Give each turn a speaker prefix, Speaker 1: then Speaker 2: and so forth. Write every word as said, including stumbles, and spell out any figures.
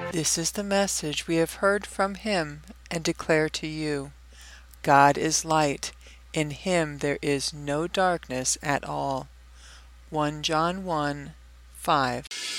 Speaker 1: This is the message we have heard from him and declare to you. God is light. In him there is no darkness at all. First John one, five.